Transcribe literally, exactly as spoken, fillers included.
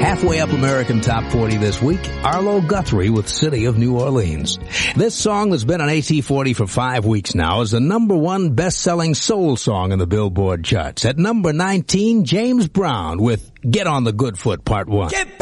Halfway up American Top forty this week, Arlo Guthrie with City of New Orleans. This song that's been on A T forty for five weeks now is the number one best-selling soul song in the Billboard charts. At number nineteen, James Brown with Get on the Good Foot Part one. Get